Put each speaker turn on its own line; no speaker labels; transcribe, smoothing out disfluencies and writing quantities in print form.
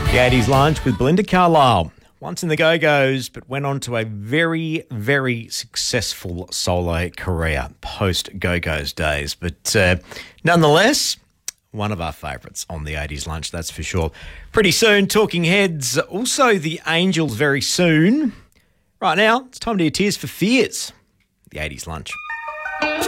The 80s Lunch with Belinda Carlisle. Once in the Go-Go's, but went on to a very, very successful solo career post-Go-Go's days. But nonetheless, one of our favourites on the 80s Lunch, that's for sure. Pretty soon, Talking Heads, also the Angels very soon. Right now, it's time to hear Tears for Fears, the 80s Lunch.